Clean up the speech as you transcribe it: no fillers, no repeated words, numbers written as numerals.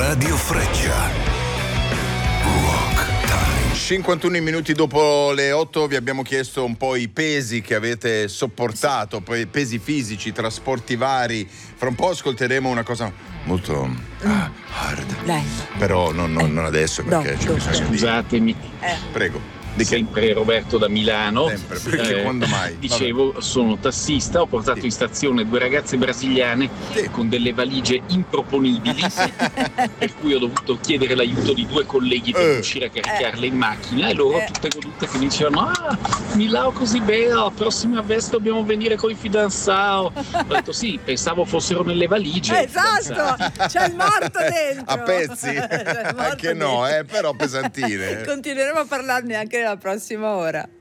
Radio Freccia. Rock Time. 51 minuti dopo le 8 vi abbiamo chiesto un po' i pesi che avete sopportato, poi pesi fisici, trasporti vari. Fra un po' ascolteremo una cosa molto hard. Dai. Però non adesso perché c'è bisogno di... Scusatemi, Prego. Di che? sempre Roberto da Milano. Sempre, perché quando mai? Dicevo, sono tassista, ho portato in stazione due ragazze brasiliane con delle valigie improponibili, per cui ho dovuto chiedere l'aiuto di due colleghi per riuscire a caricarle in macchina, e loro tutte godute che mi dicevano: Milano così bene, la prossima vez dobbiamo venire con i fidanzati. Ho detto sì, pensavo fossero nelle valigie. Esatto, c'è il morto dentro. A pezzi, anche no, però pesantine. Continueremo a parlarne anche nella prossima ora.